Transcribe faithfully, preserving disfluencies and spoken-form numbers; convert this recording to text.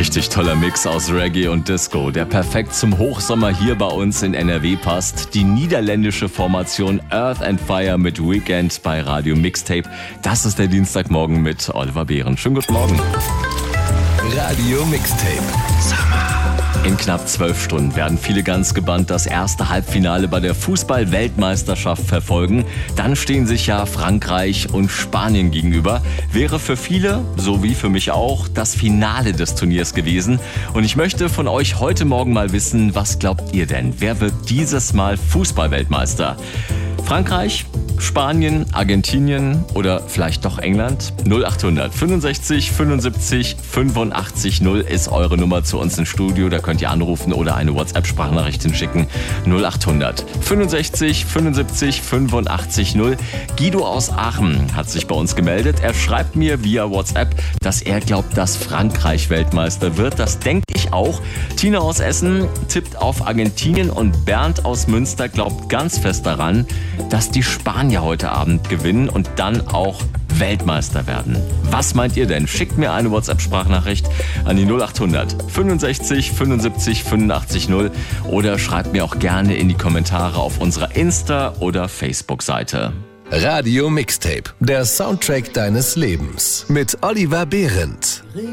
richtig toller Mix aus Reggae und Disco, der perfekt zum Hochsommer hier bei uns in N R W passt. Die niederländische Formation Earth and Fire mit Weekend bei Radio Mixtape. Das ist der Dienstagmorgen mit Oliver Behren. Schönen guten Morgen. Radio Mixtape. Summer. In knapp zwölf Stunden werden viele ganz gebannt das erste Halbfinale bei der Fußball-Weltmeisterschaft verfolgen. Dann stehen sich ja Frankreich und Spanien gegenüber. Wäre für viele, so wie für mich auch, das Finale des Turniers gewesen. Und ich möchte von euch heute Morgen mal wissen, was glaubt ihr denn? Wer wird dieses Mal Fußball-Weltmeister? Frankreich, Spanien, Argentinien oder vielleicht doch England? null achthundert fünfundsechzig fünfundsiebzig fünfundachtzig null ist eure Nummer zu uns ins Studio. Da könnt ihr anrufen oder eine WhatsApp-Sprachnachricht hinschicken. null achthundert fünfundsechzig fünfundsiebzig fünfundachtzig null. Guido aus Aachen hat sich bei uns gemeldet. Er schreibt mir via WhatsApp, dass er glaubt, dass Frankreich Weltmeister wird. Das denke ich auch. Tina aus Essen tippt auf Argentinien und Bernd aus Münster glaubt ganz fest daran, dass die Spanier heute Abend gewinnen und dann auch Weltmeister werden. Was meint ihr denn? Schickt mir eine WhatsApp-Sprachnachricht an die null achthundert fünfundsechzig fünfundsiebzig fünfundachtzig null oder schreibt mir auch gerne in die Kommentare auf unserer Insta- oder Facebook-Seite. Radio Mixtape, der Soundtrack deines Lebens mit Oliver Behrendt.